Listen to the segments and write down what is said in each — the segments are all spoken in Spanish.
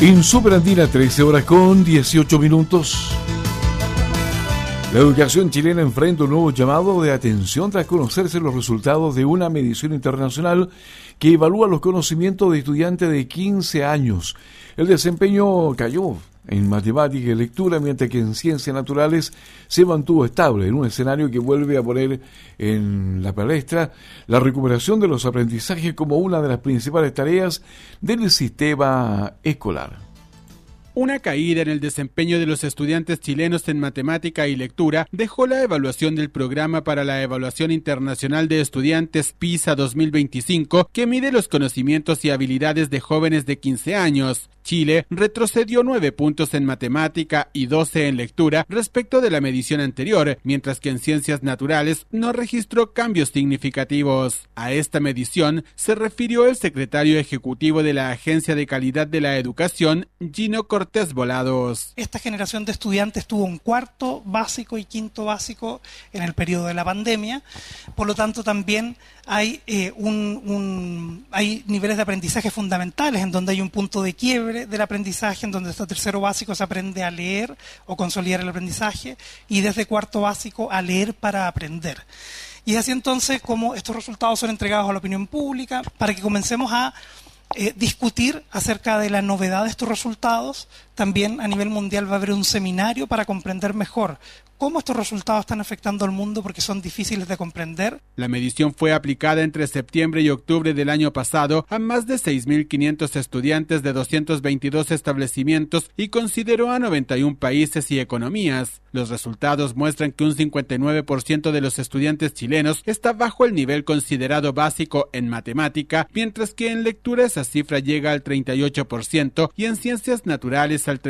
En Superandina, 13 horas con 18 minutos. La educación chilena enfrenta un nuevo llamado de atención tras conocerse los resultados de una medición internacional que evalúa los conocimientos de estudiantes de 15 años. El desempeño cayó en matemática y lectura, mientras que en ciencias naturales se mantuvo estable, en un escenario que vuelve a poner en la palestra la recuperación de los aprendizajes como una de las principales tareas del sistema escolar. Una caída en el desempeño de los estudiantes chilenos en matemática y lectura dejó la evaluación del Programa para la Evaluación Internacional de Estudiantes PISA 2025, que mide los conocimientos y habilidades de jóvenes de 15 años. Chile retrocedió 9 puntos en matemática y 12 en lectura respecto de la medición anterior, mientras que en ciencias naturales no registró cambios significativos. A esta medición se refirió el secretario ejecutivo de la Agencia de Calidad de la Educación, Gino Cortés Volados. Esta generación de estudiantes tuvo un cuarto básico y quinto básico en el periodo de la pandemia, por lo tanto también hay hay niveles de aprendizaje fundamentales en donde hay un punto de quiebre del aprendizaje, en donde desde tercero básico se aprende a leer o consolidar el aprendizaje, y desde cuarto básico a leer para aprender. Y es así entonces como estos resultados son entregados a la opinión pública para que comencemos a discutir acerca de la novedad de estos resultados. También a nivel mundial va a haber un seminario para comprender mejor cómo estos resultados están afectando al mundo, porque son difíciles de comprender. La medición fue aplicada entre septiembre y octubre del año pasado a más de 6.500 estudiantes de 222 establecimientos y consideró a 91 países y economías. Los resultados muestran que un 59% de los estudiantes chilenos está bajo el nivel considerado básico en matemática, mientras que en lectura esa cifra llega al 38% y en ciencias naturales al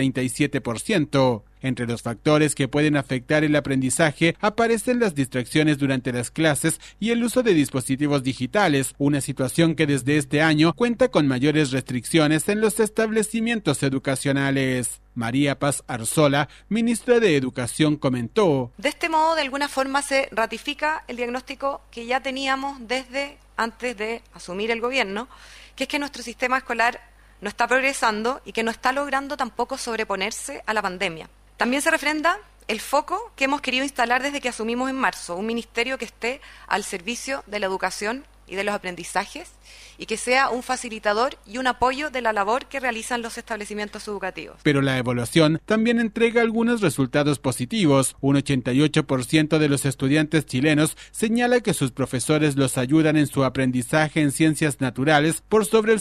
37%. Entre los factores que pueden afectar el aprendizaje aparecen las distracciones durante las clases y el uso de dispositivos digitales, una situación que desde este año cuenta con mayores restricciones en los establecimientos educacionales. María Paz Arzola, ministra de Educación, comentó: de este modo, de alguna forma, se ratifica el diagnóstico que ya teníamos desde antes de asumir el gobierno, que es que nuestro sistema escolar no está progresando y que no está logrando tampoco sobreponerse a la pandemia. También se refrenda el foco que hemos querido instalar desde que asumimos en marzo, un ministerio que esté al servicio de la educación y de los aprendizajes y que sea un facilitador y un apoyo de la labor que realizan los establecimientos educativos. Pero la evaluación también entrega algunos resultados positivos. Un 88% de los estudiantes chilenos señala que sus profesores los ayudan en su aprendizaje en ciencias naturales por sobre el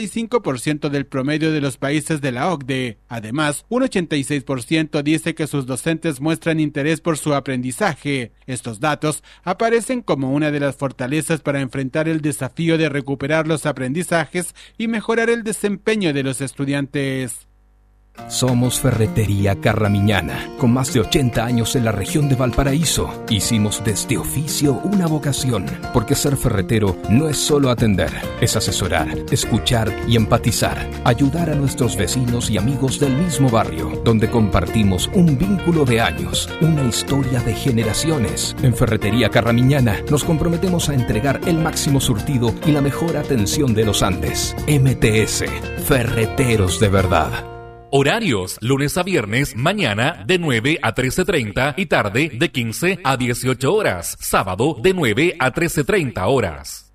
75% del promedio de los países de la OCDE. Además, un 86% dice que sus docentes muestran interés por su aprendizaje. Estos datos aparecen como una de las fortalezas para enfrentar el desafío de recuperar los aprendizajes y mejorar el desempeño de los estudiantes. Somos Ferretería Carramiñana, con más de 80 años en la región de Valparaíso. Hicimos de este oficio una vocación, porque ser ferretero no es solo atender, es asesorar, escuchar y empatizar, ayudar a nuestros vecinos y amigos del mismo barrio, donde compartimos un vínculo de años, una historia de generaciones. En Ferretería Carramiñana nos comprometemos a entregar el máximo surtido y la mejor atención de los Andes. MTS, Ferreteros de verdad. Horarios, lunes a viernes, mañana de 9 a 13:30 y tarde de 15 a 18 horas. Sábado de 9 a 13:30 horas.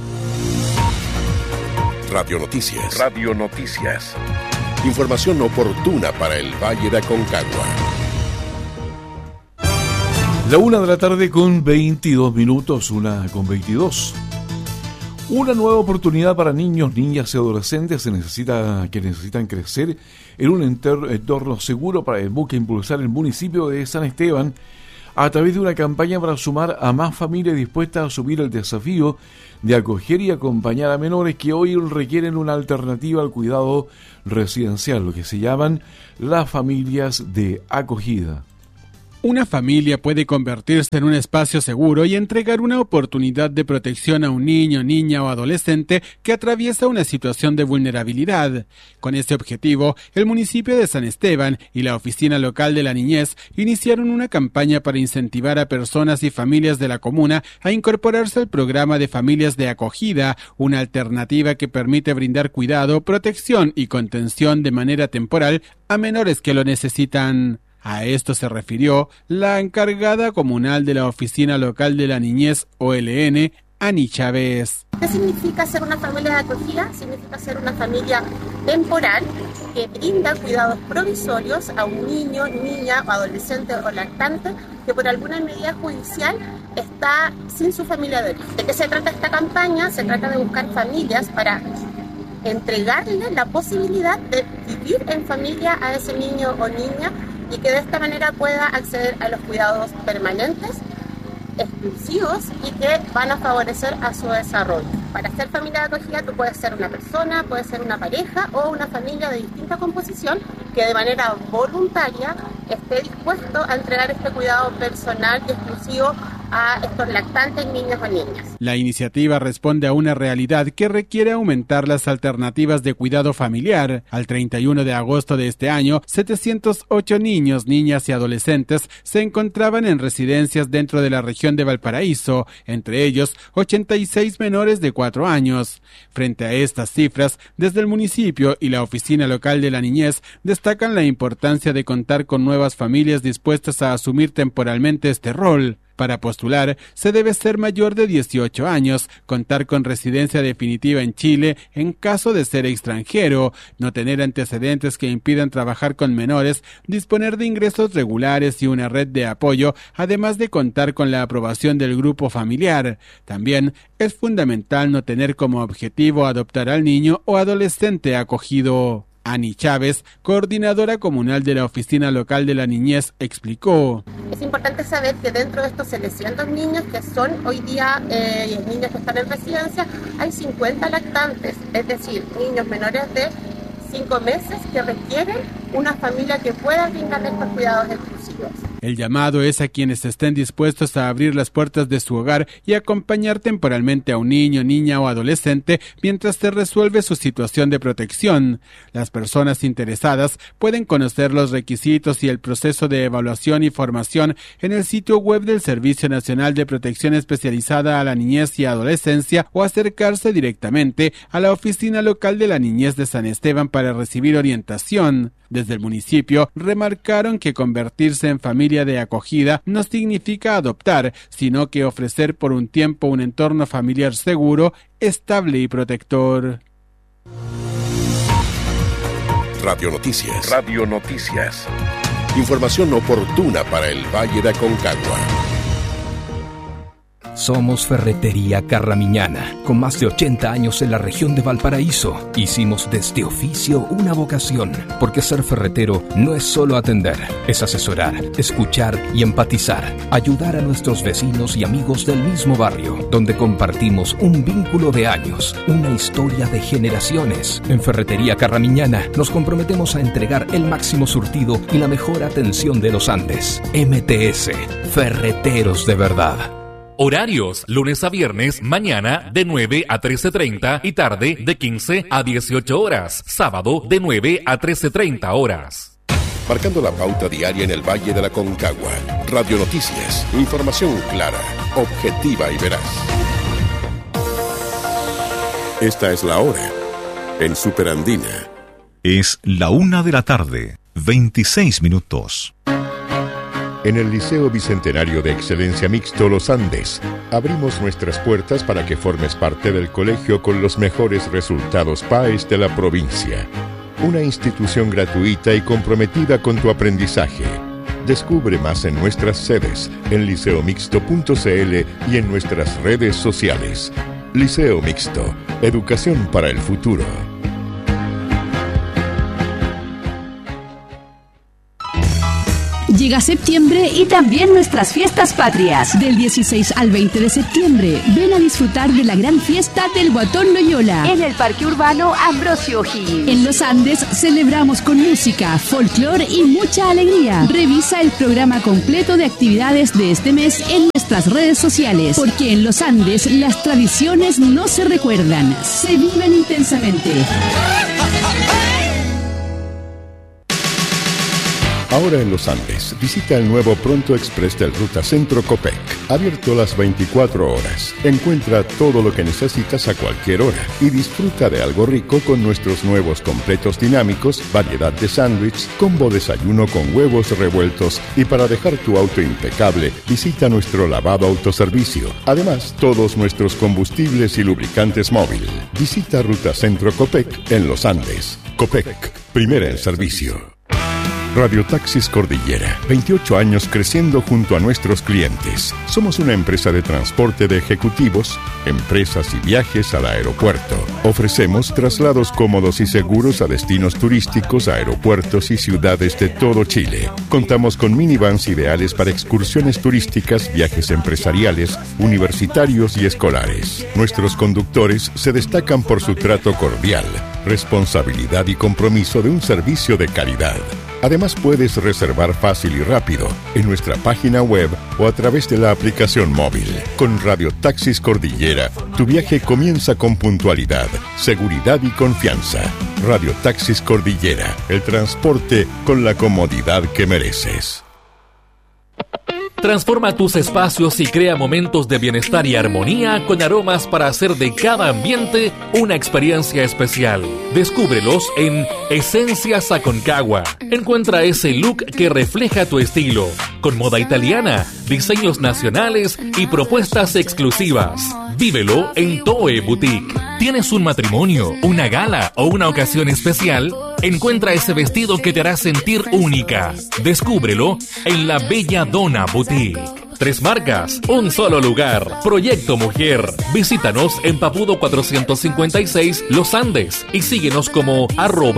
Radio Noticias. Radio Noticias. Información oportuna para el Valle de Aconcagua. La 1 de la tarde con 22 minutos, 1:22. Una nueva oportunidad para niños, niñas y adolescentes que necesitan crecer en un entorno seguro para el busca impulsar el municipio de San Esteban a través de una campaña para sumar a más familias dispuestas a asumir el desafío de acoger y acompañar a menores que hoy requieren una alternativa al cuidado residencial, lo que se llaman las familias de acogida. Una familia puede convertirse en un espacio seguro y entregar una oportunidad de protección a un niño, niña o adolescente que atraviesa una situación de vulnerabilidad. Con este objetivo, el municipio de San Esteban y la Oficina Local de la Niñez iniciaron una campaña para incentivar a personas y familias de la comuna a incorporarse al programa de familias de acogida, una alternativa que permite brindar cuidado, protección y contención de manera temporal a menores que lo necesitan. A esto se refirió la encargada comunal de la Oficina Local de la Niñez, OLN, Ani Chávez. ¿Qué significa ser una familia de acogida? Significa ser una familia temporal que brinda cuidados provisorios a un niño, niña, adolescente o lactante que por alguna medida judicial está sin su familia de origen. ¿De qué se trata esta campaña? Se trata de buscar familias para entregarle la posibilidad de vivir en familia a ese niño o niña y que de esta manera pueda acceder a los cuidados permanentes, exclusivos y que van a favorecer a su desarrollo. Para ser familia de acogida tú puedes ser una persona, puedes ser una pareja o una familia de distinta composición que de manera voluntaria esté dispuesto a entregar este cuidado personal y exclusivo a estos lactantes, niños o niñas. La iniciativa responde a una realidad que requiere aumentar las alternativas de cuidado familiar. Al 31 de agosto de este año, 708 niños, niñas y adolescentes se encontraban en residencias dentro de la región de Valparaíso, entre ellos 86 menores de 4 años. Frente a estas cifras, desde el municipio y la Oficina Local de la Niñez destacan la importancia de contar con nuevas familias dispuestas a asumir temporalmente este rol. Para postular, se debe ser mayor de 18 años, contar con residencia definitiva en Chile en caso de ser extranjero, no tener antecedentes que impidan trabajar con menores, disponer de ingresos regulares y una red de apoyo, además de contar con la aprobación del grupo familiar. También es fundamental no tener como objetivo adoptar al niño o adolescente acogido. Ani Chávez, coordinadora comunal de la Oficina Local de la Niñez, explicó. Es importante saber que dentro de estos 700 niños que son hoy día niños que están en residencia, hay 50 lactantes, es decir, niños menores de 5 meses que requieren una familia que pueda brindarles estos cuidados exclusivos. El llamado es a quienes estén dispuestos a abrir las puertas de su hogar y acompañar temporalmente a un niño, niña o adolescente mientras se resuelve su situación de protección. Las personas interesadas pueden conocer los requisitos y el proceso de evaluación y formación en el sitio web del Servicio Nacional de Protección Especializada a la Niñez y Adolescencia o acercarse directamente a la Oficina Local de la Niñez de San Esteban para recibir orientación. Desde el municipio remarcaron que convertirse en familia de acogida no significa adoptar, sino que ofrecer por un tiempo un entorno familiar seguro, estable y protector. Radio Noticias. Radio Noticias. Información oportuna para el Valle de Aconcagua. Somos Ferretería Carramiñana, con más de 80 años en la región de Valparaíso. Hicimos de este oficio una vocación, porque ser ferretero no es solo atender, es asesorar, escuchar y empatizar, ayudar a nuestros vecinos y amigos del mismo barrio, donde compartimos un vínculo de años, una historia de generaciones. En Ferretería Carramiñana nos comprometemos a entregar el máximo surtido y la mejor atención de los Andes. MTS, Ferreteros de verdad. Horarios, lunes a viernes, mañana de 9 a 13:30 y tarde de 15 a 18 horas. Sábado de 9 a 13:30 horas. Marcando la pauta diaria en el Valle de la Aconcagua. Radio Noticias. Información clara, objetiva y veraz. Esta es la hora en Superandina. Es la 1:00 p.m, 26 minutos. En el Liceo Bicentenario de Excelencia Mixto Los Andes, abrimos nuestras puertas para que formes parte del colegio con los mejores resultados PAES de la provincia. Una institución gratuita y comprometida con tu aprendizaje. Descubre más en nuestras sedes, en liceomixto.cl y en nuestras redes sociales. Liceo Mixto, educación para el futuro. Llega septiembre y también nuestras fiestas patrias. Del 16 al 20 de septiembre, ven a disfrutar de la gran fiesta del Guatón Loyola en el Parque Urbano Ambrosio O'Higgins. En los Andes celebramos con música, folclore y mucha alegría. Revisa el programa completo de actividades de este mes en nuestras redes sociales, porque en los Andes las tradiciones no se recuerdan, se viven intensamente. Ahora en los Andes, visita el nuevo Pronto Express del Ruta Centro Copec, abierto las 24 horas. Encuentra todo lo que necesitas a cualquier hora y disfruta de algo rico con nuestros nuevos completos dinámicos, variedad de sándwich, combo desayuno con huevos revueltos y para dejar tu auto impecable, visita nuestro lavado autoservicio. Además, todos nuestros combustibles y lubricantes móvil. Visita Ruta Centro Copec en los Andes. Copec, primera en servicio. Radio Taxis Cordillera, 28 años creciendo junto a nuestros clientes. Somos una empresa de transporte de ejecutivos, empresas y viajes al aeropuerto. Ofrecemos traslados cómodos y seguros a destinos turísticos, aeropuertos y ciudades de todo Chile. Contamos con minivans ideales para excursiones turísticas, viajes empresariales, universitarios y escolares. Nuestros conductores se destacan por su trato cordial, responsabilidad y compromiso de un servicio de calidad. Además, puedes reservar fácil y rápido en nuestra página web o a través de la aplicación móvil. Con Radio Taxis Cordillera, tu viaje comienza con puntualidad, seguridad y confianza. Radio Taxis Cordillera, el transporte con la comodidad que mereces. Transforma tus espacios y crea momentos de bienestar y armonía con aromas para hacer de cada ambiente una experiencia especial. Descúbrelos en Esencias Aconcagua. Encuentra ese look que refleja tu estilo, con moda italiana, diseños nacionales y propuestas exclusivas. Vívelo en Toe Boutique. ¿Tienes un matrimonio, una gala o una ocasión especial? Encuentra ese vestido que te hará sentir única. Descúbrelo en la Bella Donna Boutique. 3 marcas, un solo lugar. Proyecto Mujer. Visítanos en Papudo 456 Los Andes y síguenos como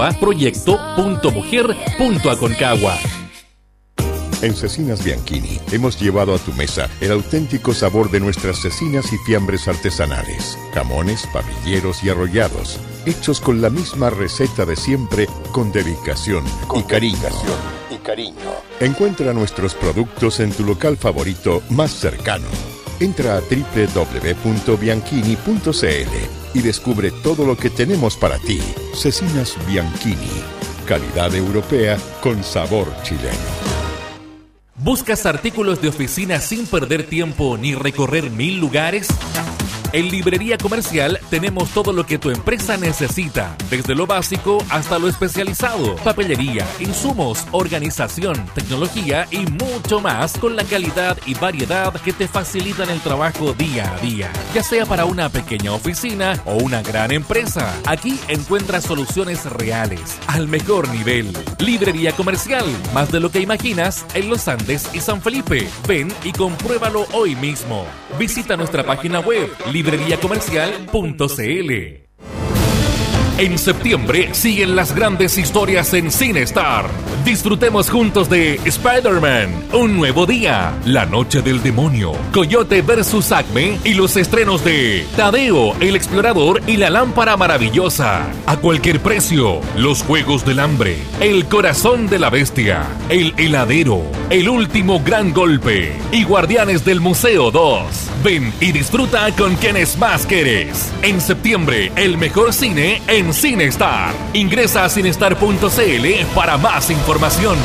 @proyecto.mujer.aconcagua. En Cecinas Bianchini hemos llevado a tu mesa el auténtico sabor de nuestras cecinas y fiambres artesanales, jamones, pabilleros y arrollados, hechos con la misma receta de siempre, con dedicación y cariño. Encuentra nuestros productos en tu local favorito más cercano. Entra a www.bianchini.cl y descubre todo lo que tenemos para ti. Cecinas Bianchini, calidad europea con sabor chileno. ¿Buscas artículos de oficina sin perder tiempo ni recorrer 1000 lugares? En Librería Comercial tenemos todo lo que tu empresa necesita, desde lo básico hasta lo especializado, papelería, insumos, organización, tecnología y mucho más, con la calidad y variedad que te facilitan el trabajo día a día. Ya sea para una pequeña oficina o una gran empresa, aquí encuentras soluciones reales, al mejor nivel. Librería Comercial, más de lo que imaginas, en Los Andes y San Felipe. Ven y compruébalo hoy mismo. Visita nuestra página web libreriacomercial.cl. En septiembre siguen las grandes historias en CineStar. Disfrutemos juntos de Spider-Man, Un Nuevo Día, La Noche del Demonio, Coyote vs. Acme y los estrenos de Tadeo, el Explorador y La Lámpara Maravillosa. A cualquier precio, Los Juegos del Hambre, El Corazón de la Bestia, El Heladero, El Último Gran Golpe y Guardianes del Museo 2. Ven y disfruta con quienes más quieres. En septiembre, el mejor cine en CineStar. Ingresa a cinestar.cl para más información.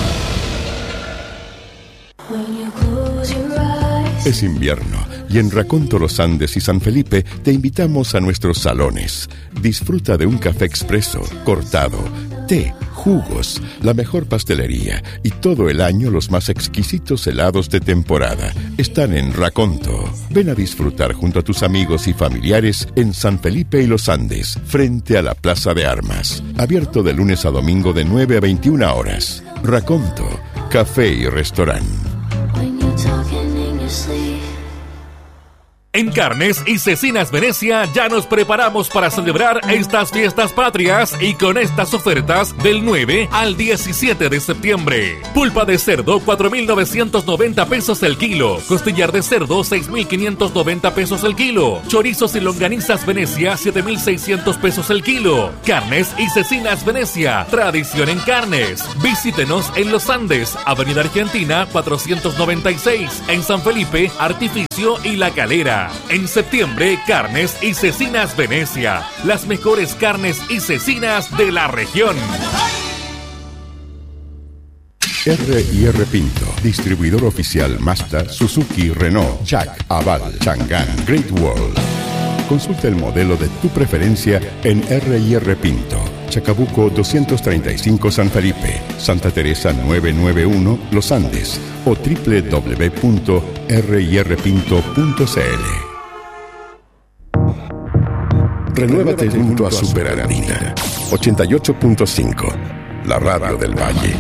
Es invierno y en Raconto, Los Andes y San Felipe te invitamos a nuestros salones. Disfruta de un café expreso, cortado, té, jugos, la mejor pastelería y todo el año los más exquisitos helados de temporada. Están en Raconto. Ven a disfrutar junto a tus amigos y familiares en San Felipe y Los Andes, frente a la Plaza de Armas. Abierto de lunes a domingo de 9 a 21 horas. Raconto, café y restaurante. En Carnes y Cecinas Venecia ya nos preparamos para celebrar estas fiestas patrias y con estas ofertas del 9 al 17 de septiembre. Pulpa de cerdo 4.990 pesos el kilo. Costillar de cerdo 6.590 pesos el kilo. Chorizos y longanizas Venecia 7.600 pesos el kilo. Carnes y Cecinas Venecia, tradición en carnes. Visítenos en Los Andes, Avenida Argentina 496, en San Felipe, Artificio y La Calera. En septiembre, Carnes y Cecinas Venecia, las mejores carnes y cecinas de la región. R&R Pinto, distribuidor oficial Mazda, Suzuki, Renault, Jack, Aval, Chang'an, Great Wall. Consulta el modelo de tu preferencia en R&R Pinto, Chacabuco 235 San Felipe, Santa Teresa 991 Los Andes o www.rirpinto.cl. Renuévate junto a Super Andina 88.5, la radio del Valle.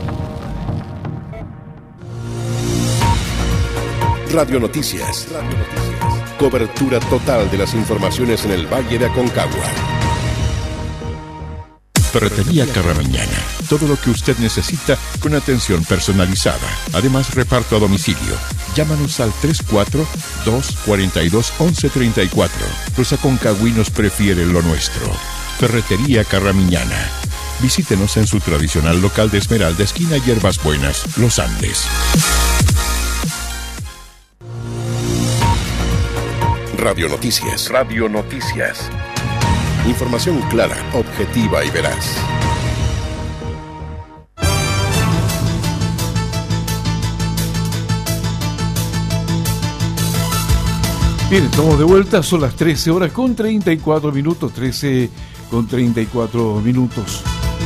Radio Noticias. Cobertura total de las informaciones en el Valle de Aconcagua. Ferretería Carramiñana. Todo lo que usted necesita con atención personalizada. Además, reparto a domicilio. Llámanos al 34-242-1134. Los aconcagüinos prefieren lo nuestro. Ferretería Carramiñana. Visítenos en su tradicional local de Esmeralda, esquina Hierbas Buenas, Los Andes. Radio Noticias. Radio Noticias. Información clara, objetiva y veraz. Bien, estamos de vuelta, son las 13 horas con 34 minutos, 13 con 34 minutos.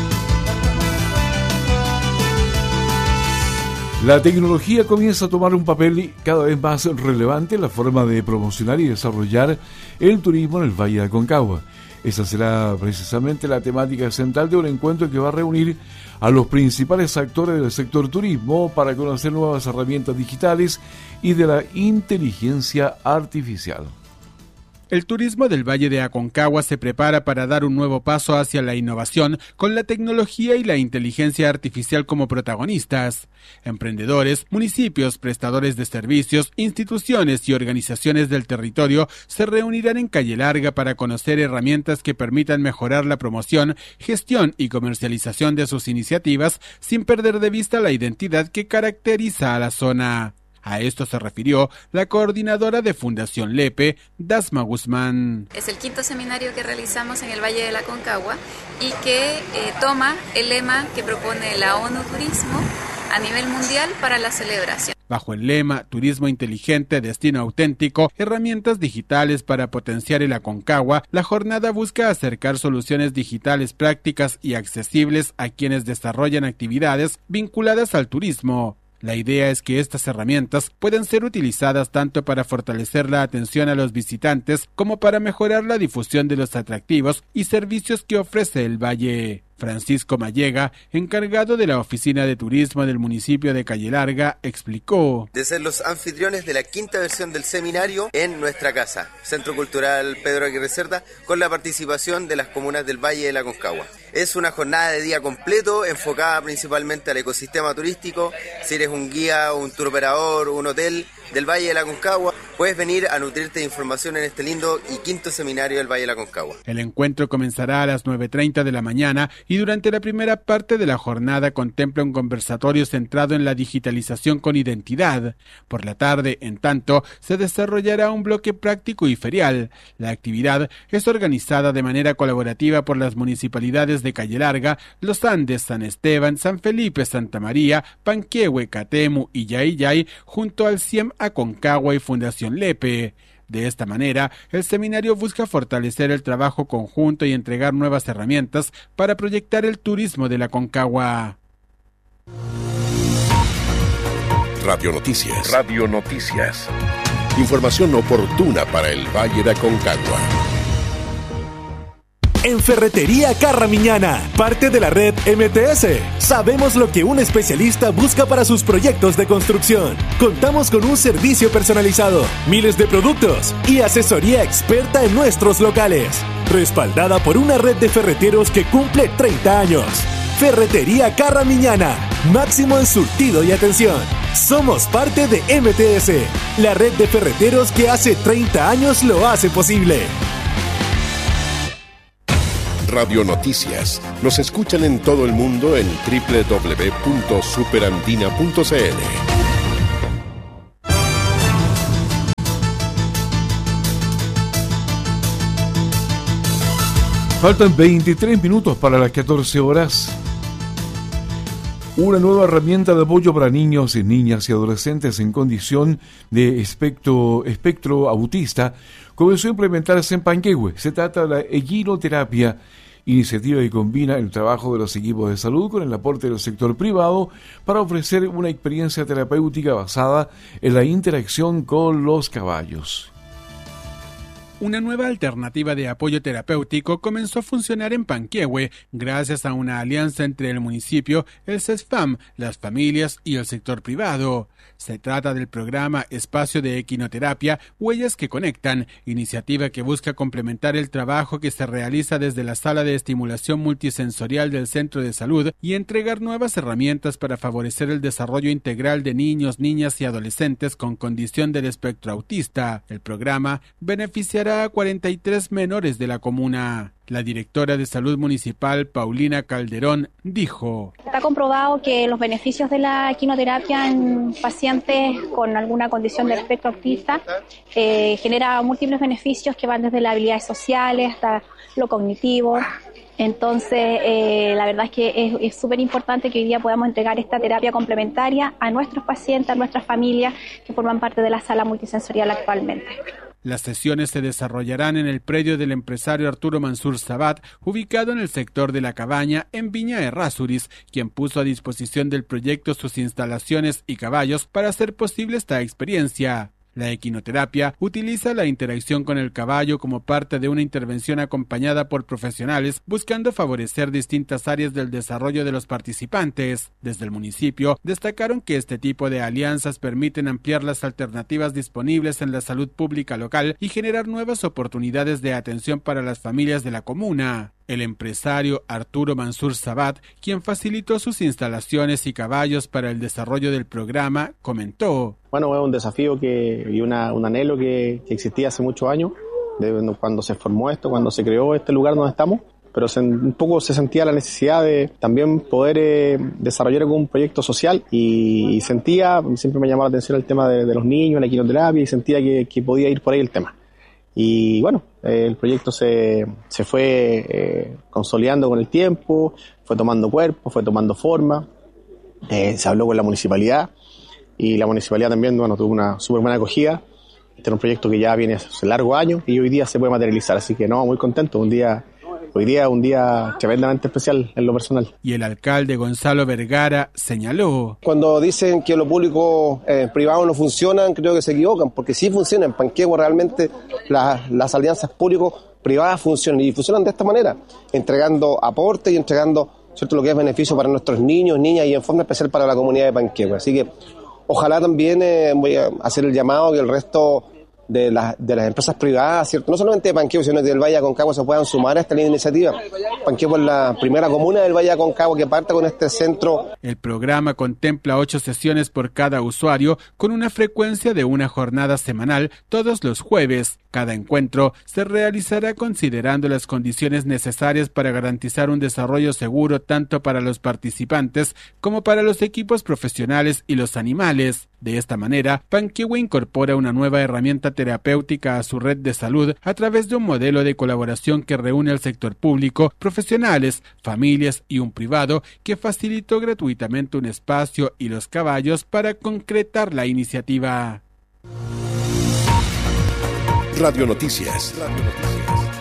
La tecnología comienza a tomar un papel cada vez más relevante en la forma de promocionar y desarrollar el turismo en el Valle de Aconcagua. Esa será precisamente la temática central de un encuentro que va a reunir a los principales actores del sector turismo para conocer nuevas herramientas digitales y de la inteligencia artificial. El turismo del Valle de Aconcagua se prepara para dar un nuevo paso hacia la innovación con la tecnología y la inteligencia artificial como protagonistas. Emprendedores, municipios, prestadores de servicios, instituciones y organizaciones del territorio se reunirán en Calle Larga para conocer herramientas que permitan mejorar la promoción, gestión y comercialización de sus iniciativas sin perder de vista la identidad que caracteriza a la zona. A esto se refirió la coordinadora de Fundación Lepe, Dasma Guzmán. Es el quinto seminario que realizamos en el Valle de la Aconcagua y que toma el lema que propone la ONU Turismo a nivel mundial para la celebración. Bajo el lema Turismo Inteligente, Destino Auténtico, herramientas digitales para potenciar el Aconcagua, la jornada busca acercar soluciones digitales prácticas y accesibles a quienes desarrollan actividades vinculadas al turismo. La idea es que estas herramientas pueden ser utilizadas tanto para fortalecer la atención a los visitantes como para mejorar la difusión de los atractivos y servicios que ofrece el valle. Francisco Mallega, encargado de la Oficina de Turismo del municipio de Calle Larga, explicó: de ser los anfitriones de la quinta versión del seminario en nuestra casa, Centro Cultural Pedro Aguirre Cerda, con la participación de las comunas del Valle de la Aconcagua. Es una jornada de día completo enfocada principalmente al ecosistema turístico. Si eres un guía, un tour operador, un hotel del Valle de la Aconcagua, puedes venir a nutrirte de información en este lindo y quinto seminario del Valle de la Aconcagua. El encuentro comenzará a las 9:30 de la mañana y durante la primera parte de la jornada contempla un conversatorio centrado en la digitalización con identidad. Por la tarde, en tanto, se desarrollará un bloque práctico y ferial. La actividad es organizada de manera colaborativa por las municipalidades de Calle Larga, Los Andes, San Esteban, San Felipe, Santa María, Panquehue, Catemu y Yayay, junto al CIEM Aconcagua y Fundación Lepe. De esta manera, el seminario busca fortalecer el trabajo conjunto y entregar nuevas herramientas para proyectar el turismo de la Aconcagua. Radio Noticias. Radio Noticias. Información oportuna para el Valle de Aconcagua. En Ferretería Carramiñana, parte de la red MTS, sabemos lo que un especialista busca para sus proyectos de construcción. Contamos con un servicio personalizado, miles de productos y asesoría experta en nuestros locales. Respaldada por una red de ferreteros que cumple 30 años. Ferretería Carramiñana, máximo en surtido y atención. Somos parte de MTS, la red de ferreteros que hace 30 años lo hace posible. Radio Noticias. Nos escuchan en todo el mundo en www.superandina.cl. Faltan 23 minutos para las 14 horas. Una nueva herramienta de apoyo para niños, niñas y adolescentes en condición de espectro autista comenzó a implementarse en Panquehue. Se trata de la equinoterapia, iniciativa que combina el trabajo de los equipos de salud con el aporte del sector privado para ofrecer una experiencia terapéutica basada en la interacción con los caballos. Una nueva alternativa de apoyo terapéutico comenzó a funcionar en Panquehue gracias a una alianza entre el municipio, el CESFAM, las familias y el sector privado. Se trata del programa Espacio de Equinoterapia, Huellas que Conectan, iniciativa que busca complementar el trabajo que se realiza desde la Sala de Estimulación Multisensorial del Centro de Salud y entregar nuevas herramientas para favorecer el desarrollo integral de niños, niñas y adolescentes con condición del espectro autista. El programa beneficiará a 43 menores de la comuna. La directora de Salud Municipal, Paulina Calderón, dijo: Está comprobado que los beneficios de la equinoterapia en pacientes con alguna condición del espectro autista genera múltiples beneficios que van desde las habilidades sociales hasta lo cognitivo. Entonces, la verdad es que es súper importante que hoy día podamos entregar esta terapia complementaria a nuestros pacientes, a nuestras familias que forman parte de la sala multisensorial actualmente. Las sesiones se desarrollarán en el predio del empresario Arturo Mansur Sabat, ubicado en el sector de La Cabaña, en Viña Errázuriz, quien puso a disposición del proyecto sus instalaciones y caballos para hacer posible esta experiencia. La equinoterapia utiliza la interacción con el caballo como parte de una intervención acompañada por profesionales buscando favorecer distintas áreas del desarrollo de los participantes. Desde el municipio destacaron que este tipo de alianzas permiten ampliar las alternativas disponibles en la salud pública local y generar nuevas oportunidades de atención para las familias de la comuna. El empresario Arturo Mansur Sabat, quien facilitó sus instalaciones y caballos para el desarrollo del programa, comentó: Bueno, es un desafío y un anhelo que existía hace muchos años, cuando se formó esto, cuando se creó este lugar donde estamos, pero un poco se sentía la necesidad de también poder desarrollar algún proyecto social y sentía, siempre me llamaba la atención el tema de los niños, la equinoterapia, y sentía que podía ir por ahí el tema. Y bueno, el proyecto se fue consolidando con el tiempo, fue tomando cuerpo, fue tomando forma, se habló con la municipalidad y la municipalidad también, bueno, tuvo una súper buena acogida. Este es un proyecto que ya viene hace largos años y hoy día se puede materializar, así que no, muy contento, hoy día un día tremendamente especial en lo personal. Y el alcalde Gonzalo Vergara señaló: Cuando dicen que lo público privado no funcionan, creo que se equivocan, porque sí funcionan. En Panquehue realmente las alianzas público-privadas funcionan y funcionan de esta manera, entregando aportes y entregando, ¿cierto?, lo que es beneficio para nuestros niños, niñas y en forma especial para la comunidad de Panquehue. Así que ojalá también voy a hacer el llamado que el resto de las empresas privadas, ¿cierto?, no solamente de Panquehue, sino del Valle de Aconcagua, se puedan sumar a esta linda iniciativa. Panquehue es la primera comuna del Valle de Aconcagua que parte con este centro. El programa contempla 8 sesiones por cada usuario, con una frecuencia de una jornada semanal todos los jueves. Cada encuentro se realizará considerando las condiciones necesarias para garantizar un desarrollo seguro tanto para los participantes como para los equipos profesionales y los animales. De esta manera, Panquehue incorpora una nueva herramienta terapéutica a su red de salud a través de un modelo de colaboración que reúne al sector público, profesionales, familias y un privado que facilitó gratuitamente un espacio y los caballos para concretar la iniciativa. Radio Noticias.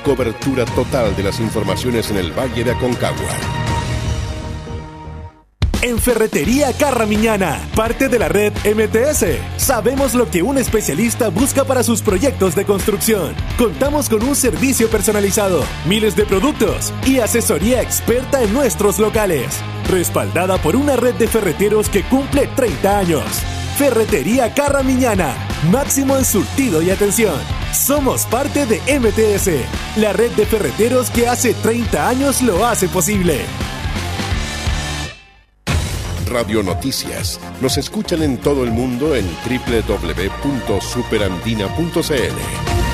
Cobertura total de las informaciones en el Valle de Aconcagua. En Ferretería Carramiñana, parte de la red MTS, sabemos lo que un especialista busca para sus proyectos de construcción. Contamos con un servicio personalizado, miles de productos y asesoría experta en nuestros locales. Respaldada por una red de ferreteros que cumple 30 años. Ferretería Carramiñana, máximo en surtido y atención. Somos parte de MTS, la red de ferreteros que hace 30 años lo hace posible. Radio Noticias. Nos escuchan en todo el mundo en www.superandina.cl.